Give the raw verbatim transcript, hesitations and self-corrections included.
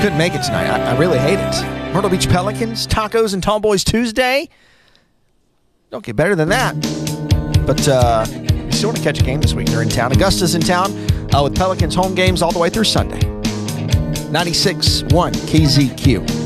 couldn't make it tonight. I, I really hate it. Myrtle Beach Pelicans, tacos and Tomboys Tuesday. Don't get better than that. But uh, you still want to catch a game this week. They're in town. Augusta's in town uh, with Pelicans home games all the way through Sunday. ninety-six point one K Z Q.